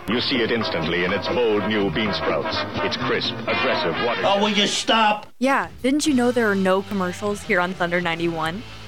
You see it instantly in its bold new bean sprouts. It's crisp, aggressive, water. Oh, will you stop? Yeah, didn't you know there are no commercials here on Thunder 91?